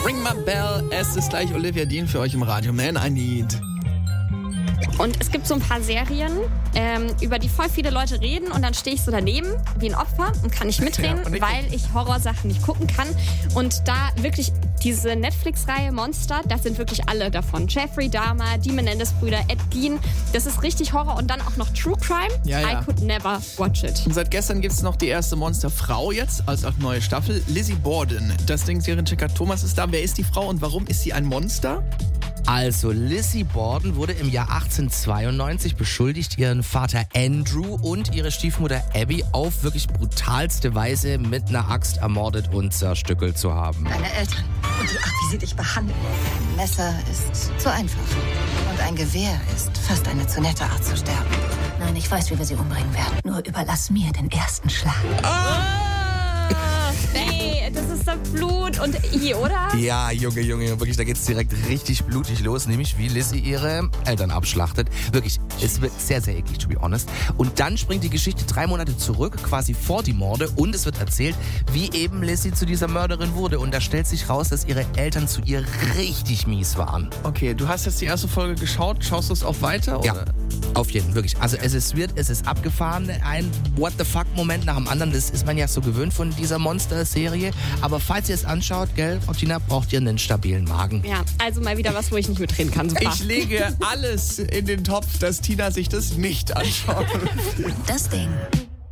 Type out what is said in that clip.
Ring My Bell. Es ist gleich Olivia Dean für euch im Radio. Man, I Need. Und es gibt so ein paar Serien, über die voll viele Leute reden und dann stehe ich so daneben wie ein Opfer und kann nicht mitreden, weil ich Horrorsachen nicht gucken kann. Und da wirklich diese Netflix-Reihe Monster, das sind wirklich alle davon. Jeffrey Dahmer, die Menendez-Brüder, Ed Gein, das ist richtig Horror und dann auch noch True Crime. Ja. I could never watch it. Und seit gestern gibt es noch die erste Monsterfrau jetzt, als auch neue Staffel. Lizzie Borden. Das Ding, Serienchecker Thomas ist da. Wer ist die Frau und warum ist sie ein Monster? Also, Lizzie Borden wurde im Jahr 1892 beschuldigt, ihren Vater Andrew und ihre Stiefmutter Abby auf wirklich brutalste Weise mit einer Axt ermordet und zerstückelt zu haben. Deine Eltern und die Art, wie sie dich behandeln. Ein Messer ist zu einfach. Und ein Gewehr ist fast eine zu nette Art zu sterben. Nein, ich weiß, wie wir sie umbringen werden. Nur überlass mir den ersten Schlag. Nee, das ist doch Blut und oder? Ja, Junge, wirklich, da geht's direkt richtig blutig los, nämlich wie Lizzie ihre Eltern abschlachtet. Wirklich, es wird sehr, sehr eklig, to be honest. Und dann springt die Geschichte 3 Monate zurück, quasi vor die Morde, und es wird erzählt, wie eben Lizzie zu dieser Mörderin wurde. Und da stellt sich raus, dass ihre Eltern zu ihr richtig mies waren. Okay, du hast jetzt die erste Folge geschaut. Schaust du es auch weiter? Ja. Oder? Auf jeden, wirklich. Also es ist abgefahren. Ein What-the-fuck-Moment nach dem anderen. Das ist man ja so gewöhnt von dieser Monster-Serie. Aber falls ihr es anschaut, gell, Frau Tina, braucht ihr einen stabilen Magen. Ja, also mal wieder was, wo ich nicht mitreden kann. Super. Ich lege alles in den Topf, dass Tina sich das nicht anschaut. Das Ding.